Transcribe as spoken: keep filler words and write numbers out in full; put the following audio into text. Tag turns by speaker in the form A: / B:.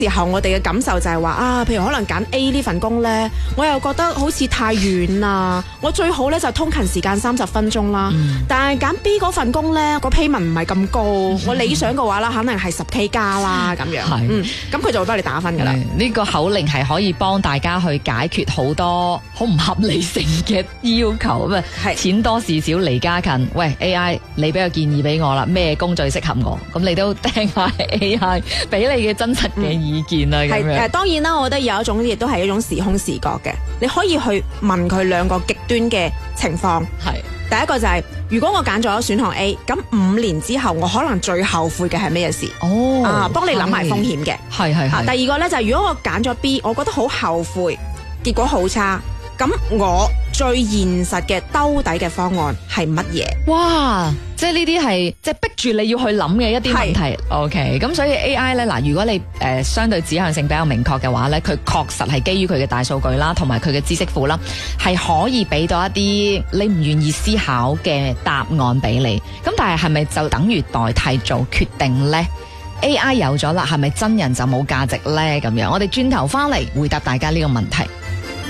A: 時候我哋嘅感受就係話啊，譬如可能揀 A 呢份工呢，我又覺得好似太遠啦，我最好呢就通勤時間三十分鐘啦。嗯、但係揀 B 嗰份工呢，個 payment 唔係咁高，嗯、我理想嘅話啦，可能係十 K 加啦咁樣。
B: 係，
A: 嗯，咁佢就會幫你打分噶啦。
B: 呢個口令係可以幫大家去解決好多好唔合理性嘅要求啊嘛。係，錢多事少離家近。喂 A I， 你俾個建議俾我啦，咩工最適合我？咁你都聽下 A I 俾你嘅真實嘅意見啦。咁、嗯、樣。誒，當然啦，我覺得有一種亦都係一種時空視角嘅，你可以去問佢兩個極端嘅情況。係，第一個就係、是、如果我揀咗選項 A， 咁五年之後我可能最後悔嘅係咩事？哦，啊，幫你諗埋風險嘅。係係係。第二個咧就係、是、如果我揀咗 B， 我覺得好後悔，結果好差，咁我最現實嘅兜底嘅方案係乜嘢？哇！即係呢啲係即係逼住你要去諗嘅一啲問題。OK， 咁所以 A I 咧嗱，如果你誒、呃、相對指向性比較明確嘅話咧，佢確實係基於佢嘅大數據啦，同埋佢嘅知識庫啦，係可以俾到一啲你唔願意思考嘅答案俾你。咁但係係咪就等於代替做決定咧？A I 有咗啦，係咪真人就冇價值咧？咁樣，我哋轉頭翻嚟回答大家呢個問題。